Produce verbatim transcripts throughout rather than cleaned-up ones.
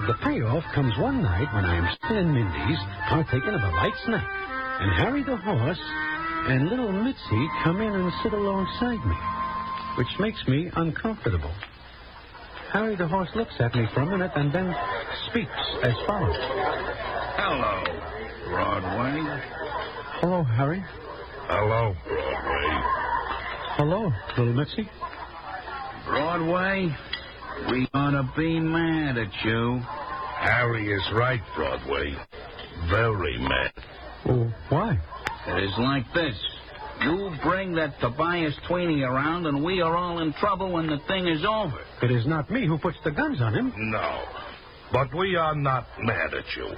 The payoff comes one night when I'm sitting in Mindy's, partaking of a light snack, and Harry the horse and little Mitzi come in and sit alongside me, which makes me uncomfortable. Harry the horse looks at me for a minute and then speaks as follows. Hello, Broadway. Hello, Harry. Hello, Broadway. Hello, little Mitzi. Broadway, we ought to be mad at you. Harry is right, Broadway. Very mad. Oh, why? It is like this. You bring that Tobias Tweeny around, and we are all in trouble when the thing is over. It is not me who puts the guns on him. No, but we are not mad at you.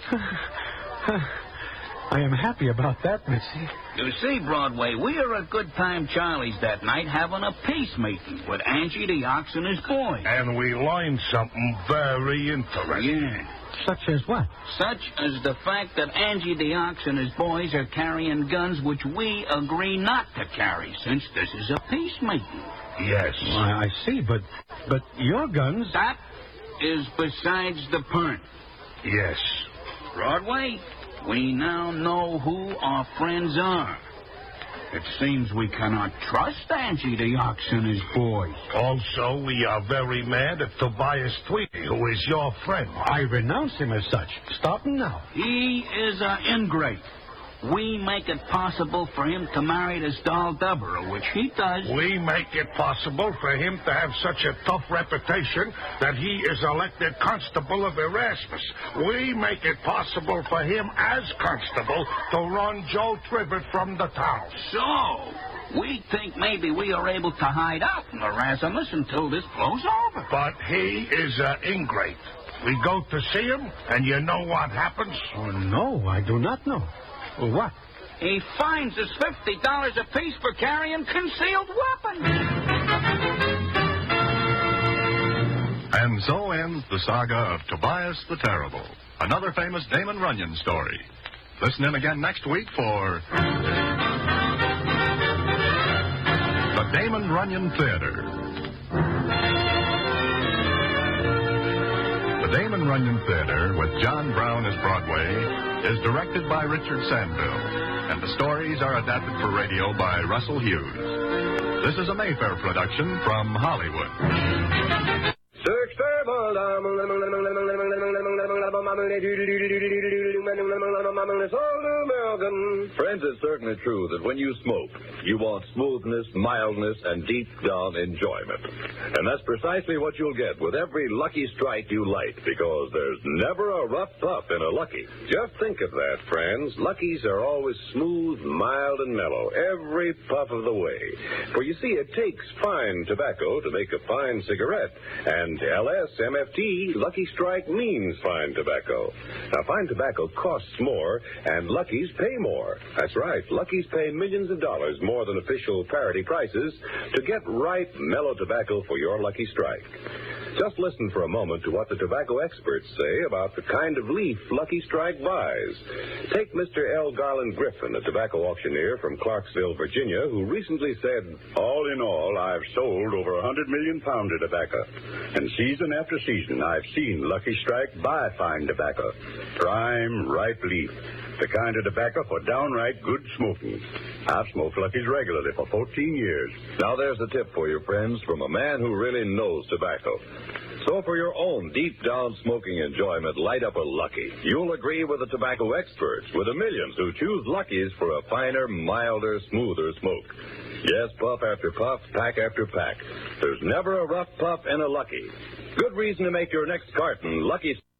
I am happy about that, Mitzi. You see, Broadway, we are at Good Time Charlie's that night having a peace meeting with Angie the Ox and his boys. And we learned something very interesting. Yeah. Such as what? Such as the fact that Angie the Ox and his boys are carrying guns which we agree not to carry, since this is a peace meeting. Yes. I, I see, but but your guns... That is besides the point. Yes. Broadway, we now know who our friends are. It seems we cannot trust Angie the Ox and his boys. Also, we are very mad at Tobias Tweedy, who is your friend. I renounce him as such. Stop him now. He is an ingrate. We make it possible for him to marry this doll Deborah, which he does. We make it possible for him to have such a tough reputation that he is elected constable of Erasmus. We make it possible for him as constable to run Joe Tribbett from the town. So, we think maybe we are able to hide out from Erasmus until this blows over. But he is an ingrate. We go to see him, and you know what happens? Oh, no, I do not know. Well, what? He fines us fifty dollars apiece for carrying concealed weapons. And so ends the saga of Tobias the Terrible, another famous Damon Runyon story. Listen in again next week for the Damon Runyon Theater. The Damon Runyon Theater, with John Brown as Broadway, is directed by Richard Sandville, and the stories are adapted for radio by Russell Hughes. This is a Mayfair production from Hollywood. Friends, it's certainly true that when you smoke, you want smoothness, mildness, and deep down enjoyment. And that's precisely what you'll get with every Lucky Strike you light, because there's never a rough puff in a Lucky. Just think of that, friends. Luckies are always smooth, mild, and mellow, every puff of the way. For you see, it takes fine tobacco to make a fine cigarette, and L S M F T, Lucky Strike means fine tobacco. Now, fine tobacco costs more, and Lucky's pay more. That's right. Lucky's pay millions of dollars more than official parity prices to get ripe, mellow tobacco for your Lucky Strike. Just listen for a moment to what the tobacco experts say about the kind of leaf Lucky Strike buys. Take Mister L. Garland Griffin, a tobacco auctioneer from Clarksville, Virginia, who recently said, "All in all, I've sold over one hundred million pounds of tobacco. And season after season, I've seen Lucky Strike buy fine tobacco. Prime, ripe leaf. The kind of tobacco for downright good smoking. I've smoked Lucky's regularly for fourteen years. Now there's a tip for you, friends, from a man who really knows tobacco. So for your own deep-down smoking enjoyment, light up a Lucky. You'll agree with the tobacco experts, with the millions who choose Luckies for a finer, milder, smoother smoke. Yes, puff after puff, pack after pack. There's never a rough puff in a Lucky. Good reason to make your next carton Lucky.